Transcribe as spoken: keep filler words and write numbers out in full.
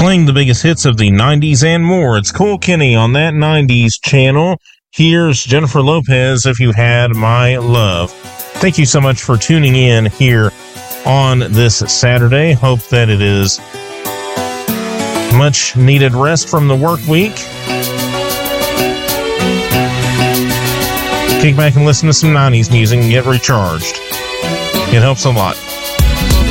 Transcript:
playing the biggest hits of the nineties and more. It's Cole Kenny on that nineties channel. Here's Jennifer Lopez, If You Had My Love. Thank you so much for tuning in here on this Saturday. Hope that it is much needed rest from the work week. Kick back and listen to some nineties music and get recharged. It helps a lot.